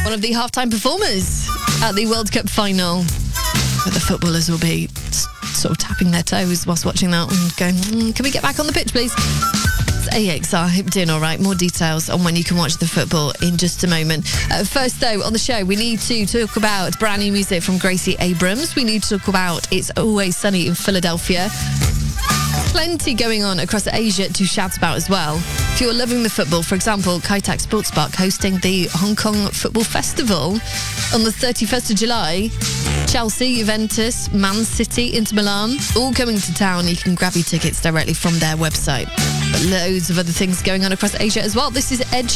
one of the halftime performers at the World Cup final. But the footballers will be sort of tapping their toes whilst watching that and going, can we get back on the pitch, please? It's AXR, doing all right. More details on when you can watch the football in just a moment. First, though, on the show, we need to talk about brand new music from Gracie Abrams. We need to talk about It's Always Sunny in Philadelphia. Plenty going on across Asia to shout about as well. If you're loving the football, for example, Kai Tak Sports Park hosting the Hong Kong Football Festival on the 31st of July. Chelsea, Juventus, Man City, Inter Milan, all coming to town. You can grab your tickets directly from their website. But loads of other things going on across Asia as well. This is Ed